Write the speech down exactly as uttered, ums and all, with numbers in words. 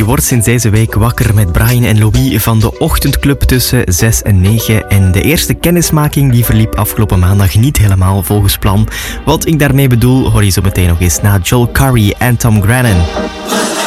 Je wordt sinds deze week wakker met Brian en Louis van de Ochtendclub tussen zes en negen. En de eerste kennismaking die verliep afgelopen maandag niet helemaal volgens plan. Wat ik daarmee bedoel, hoor je zo meteen nog eens na Joel Corry en Tom Grennan.